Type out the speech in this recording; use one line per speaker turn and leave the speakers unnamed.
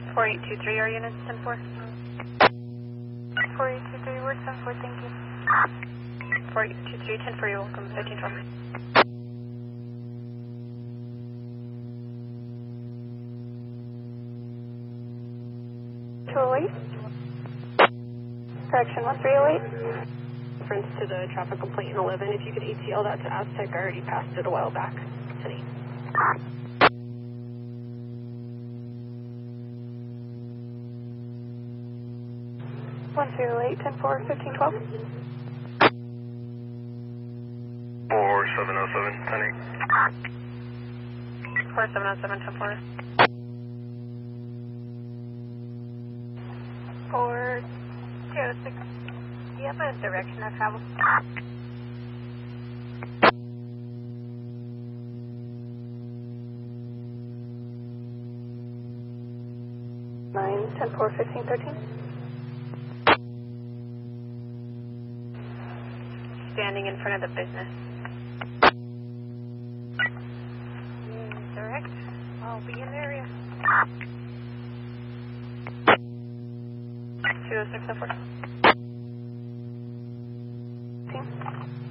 4823, our units 10-4.
4823, we're 10-4, thank you.
4823, 10-4, you're welcome, 1312.
Correction, 1308.
Reference to the traffic complaint in 11, if you could ATL that to Aztec, I already passed it a while back. 10-8.
One 10-4, 1512.
4707, 10-8.
4707, 10-4.
406. Do you have a direction of travel? 10-4, 1513.
Standing in front of the business.
Direct. I'll be in the area.
20604.